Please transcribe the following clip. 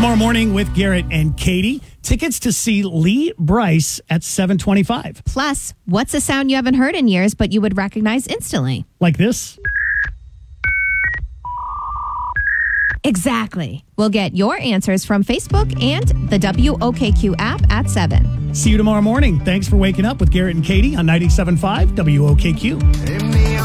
Tomorrow morning with Garrett and Katie. Tickets to see Lee Brice at 7:25. Plus, what's a sound you haven't heard in years but you would recognize instantly? Like this? Exactly. We'll get your answers from Facebook and the WOKQ app at 7. See you tomorrow morning. Thanks for waking up with Garrett and Katie on 97.5 WOKQ.